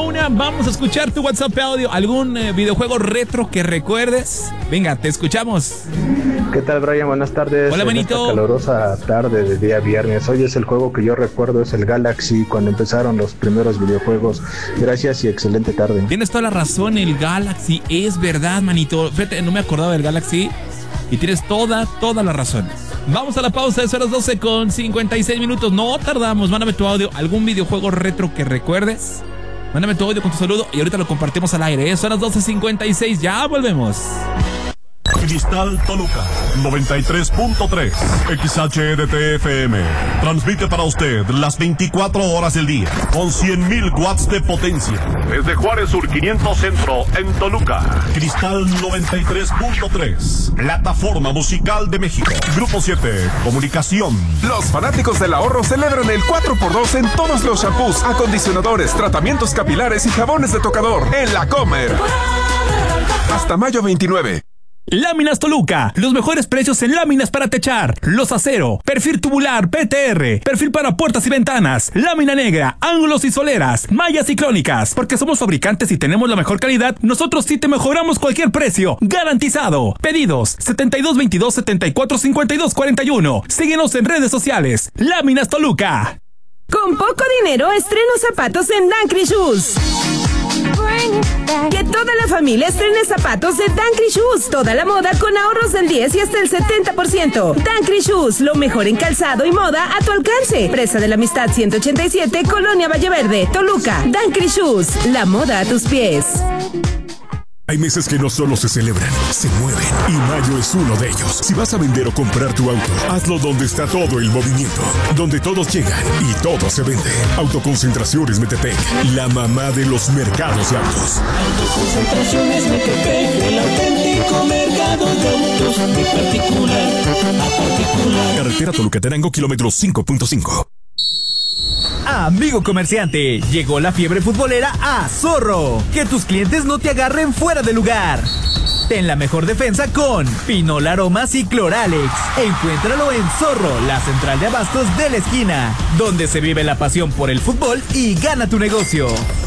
1. Vamos a escuchar tu WhatsApp audio. ¿Algún videojuego retro que recuerdes? Venga, te escuchamos. ¿Qué tal, Brian? Buenas tardes. Hola, manito. En esta calurosa tarde de día viernes. Hoy es el juego que yo recuerdo, es el Galaxy, cuando empezaron los primeros videojuegos. Gracias y excelente tarde. Tienes toda la razón, el Galaxy. Es verdad, manito. Fíjate, no me acordaba del Galaxy. Y tienes toda la razón. Vamos a la pausa, es horas 12 con 56 minutos. No tardamos, mándame tu audio. ¿Algún videojuego retro que recuerdes? Mándame tu audio con tu saludo y ahorita lo compartimos al aire. Es horas 12:56, ya volvemos. Cristal Toluca 93.3 XHDT-FM transmite para usted las 24 horas del día con 100,000 watts de potencia desde Juárez Sur 500 Centro en Toluca. Cristal 93.3, plataforma musical de México. Grupo 7, comunicación. Los fanáticos del ahorro celebran el 4x2 en todos los shampoos, acondicionadores, tratamientos capilares y jabones de tocador en La Comer. Hasta mayo 29. Láminas Toluca, los mejores precios en láminas para techar, los acero, perfil tubular PTR, perfil para puertas y ventanas, lámina negra, ángulos y soleras, mallas ciclónicas. Porque somos fabricantes y tenemos la mejor calidad, nosotros sí te mejoramos cualquier precio, garantizado. Pedidos 7222-745241. Síguenos en redes sociales. Láminas Toluca. Con poco dinero estreno zapatos en Dankri Shoes. Que toda la familia estrene zapatos de Dankri Shoes. Toda la moda con ahorros del 10 y hasta el 70%. Dankri Shoes, lo mejor en calzado y moda a tu alcance. Presa de la Amistad 187, Colonia Valleverde, Toluca. Dankri Shoes, la moda a tus pies. Hay meses que no solo se celebran, se mueven. Y mayo es uno de ellos. Si vas a vender o comprar tu auto, hazlo donde está todo el movimiento. Donde todos llegan y todo se vende. Autoconcentraciones Metepec, la mamá de los mercados de autos. Autoconcentraciones Metepec, el auténtico mercado de autos, de particular a particular. Carretera Toluca-Tenango, kilómetro 5.5. Amigo comerciante, llegó la fiebre futbolera a Zorro. Que tus clientes no te agarren fuera de lugar. Ten la mejor defensa con Pinol Aromas y Cloralex. Encuéntralo en Zorro, la central de abastos de la esquina, donde se vive la pasión por el fútbol y gana tu negocio.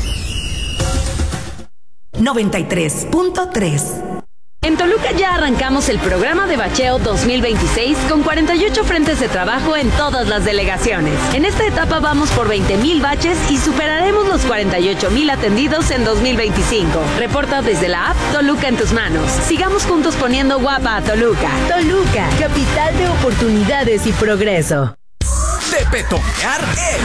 93.3. En Toluca ya arrancamos el programa de bacheo 2026 con 48 frentes de trabajo en todas las delegaciones. En esta etapa vamos por 20,000 baches y superaremos los 48,000 atendidos en 2025. Reporta desde la app Toluca en tus manos. Sigamos juntos poniendo guapa a Toluca. Toluca, capital de oportunidades y progreso. De petonear